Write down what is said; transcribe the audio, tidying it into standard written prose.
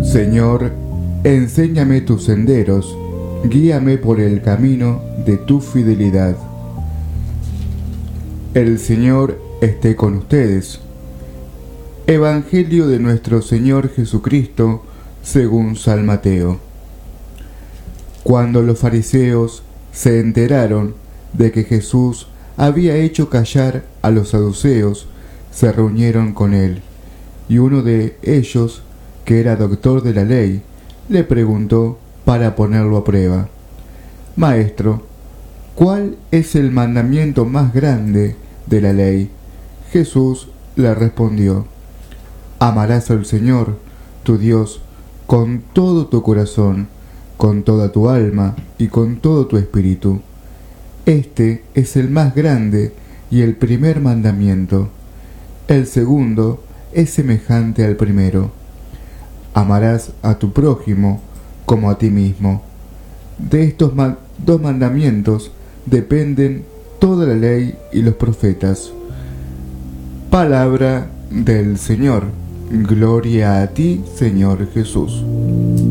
Señor, enséñame tus senderos, guíame por el camino de tu fidelidad. El Señor esté con ustedes. Evangelio de nuestro Señor Jesucristo según San Mateo. Cuando los fariseos se enteraron de que Jesús había hecho callar a los saduceos, se reunieron con él, y uno de ellos, que era doctor de la ley, le preguntó para ponerlo a prueba: Maestro, ¿cuál es el mandamiento más grande de la ley? Jesús le respondió: Amarás al Señor, tu Dios, con todo tu corazón, con toda tu alma y con todo tu espíritu. Este es el más grande y el primer mandamiento. El segundo es semejante al primero: amarás a tu prójimo como a ti mismo. De estos dos mandamientos dependen toda la ley y los profetas. Palabra del Señor. Gloria a ti, Señor Jesús.